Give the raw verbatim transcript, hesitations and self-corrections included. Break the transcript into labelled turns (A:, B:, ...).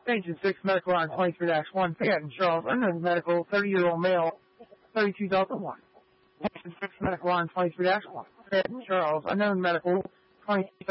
A: Agent six, medical line twenty-three dash one, Peyton Charles, unknown medical, thirty-year-old male, thirty-two Delta one. Agent six, medical line twenty-three dash one, Peyton Charles, unknown medical, twenty-two